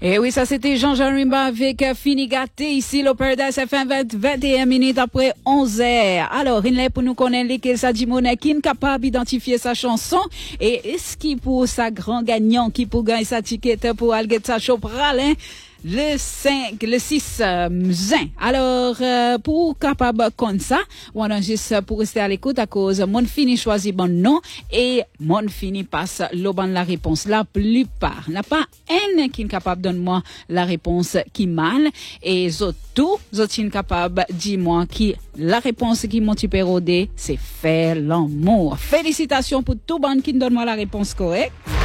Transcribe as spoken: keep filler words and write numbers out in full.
Et oui, ça c'était Jean-Jean Rimba avec Fini Gâté ici, le Paradise F M vingt, vingt et un minutes après onze heures. Alors, il est pour nous connaître que ça dit monnaie qui est capable d'identifier sa chanson et est-ce qu'il pour sa grand gagnant qui pour gagner sa ticket pour aller sa chopral, hein? Le cinq, le six euh, juin. Alors, euh, pour capable comme ça, on a juste pour rester à l'écoute à cause mon fini choisit bon nom et mon fini passe le bon la réponse. La plupart n'a pas un qui est capable de donner moi la réponse qui mal et autres tout, autres sont capable dire moi qui la réponse qui m'ont pérodé, c'est faire l'amour. Félicitations pour tout bon qui donne moi la réponse correcte.